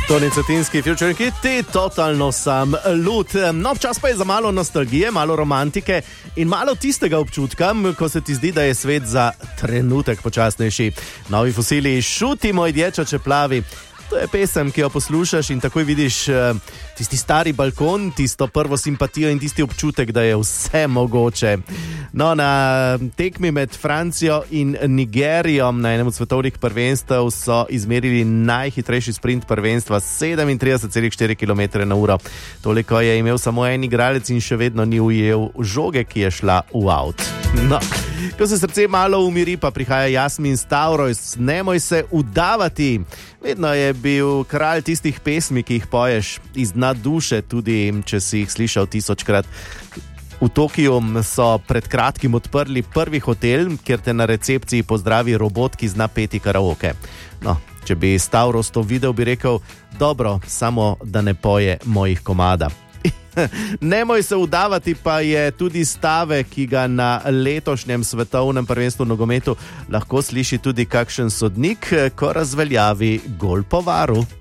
Toni Cetinski, Future Kitty, totalno sam lud. No, čas pa je za malo nostalgije, malo romantike in malo tistega občutka, ko se ti zdi, da je svet za trenutek počasnejši. Novi Fosili, Šuti moj dječače plavi. To je pesem, ki jo poslušaš in takoj vidiš tisti stari balkon, tisto prvo simpatijo in tisti občutek, da je vse mogoče. No, na tekmi med Francijo in Nigerijo na enem od svetovnih prvenstev so izmerili najhitrejši sprint prvenstva 37,4 km/h. Toliko je imel samo en igralec in še vedno ni ujel žoge, ki je šla v avt. No, ko se srce malo umiri, pa prihaja Jasmin Stavros, nemoj se udavati. Vedno je bil kralj tistih pesmi, ki jih poješ iz dna duše, tudi če si jih slišal 1000-krat. V Tokiu so pred kratkim odprli prvi hotel, kjer te na recepciji pozdravi robot, ki zna peti karaoke. No, če bi Stavros to videl, bi rekel, dobro, samo da ne poje mojih komada. Nemoj se udavati pa je tudi stavek, ki ga na letošnjem svetovnem prvenstvu v nogometu lahko sliši tudi kakšen sodnik, ko razveljavi gol po varu.